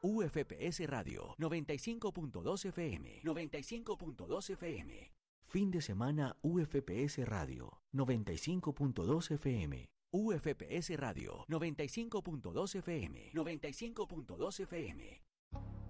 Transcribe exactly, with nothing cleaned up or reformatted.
U F P S Radio noventa y cinco punto dos F M. noventa y cinco punto dos F M. Fin de semana U F P S Radio noventa y cinco punto dos F M. U F P S Radio noventa y cinco punto dos F M. noventa y cinco punto dos F M.